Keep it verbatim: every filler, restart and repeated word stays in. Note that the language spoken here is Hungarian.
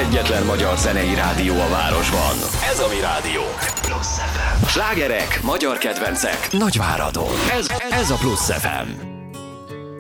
egyetlen magyar zenei rádió a városban. Ez a mi rádiónk. Plusz ef em. Slágerek, magyar kedvencek, Nagyváradon. Ez, ez a Plusz ef em.